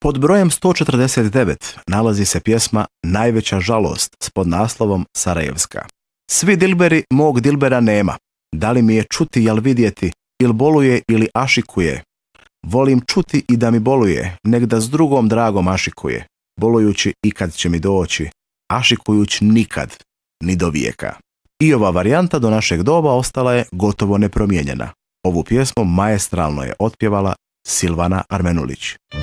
Pod brojem 149 nalazi se pjesma Najveća žalost s podnaslovom Sarajevska. Svi dilberi mog dilbera nema. Da li mi je čuti, jel vidjeti, il boluje ili ašikuje? Volim čuti i da mi boluje, nek da s drugom dragom ašikuje. Bolujući ikad će mi doći, ašikujuć nikad, ni do vijeka. I ova varijanta do našeg doba ostala je gotovo nepromijenjena. Ovu pjesmu maestralno je otpjevala Silvana Armenulić.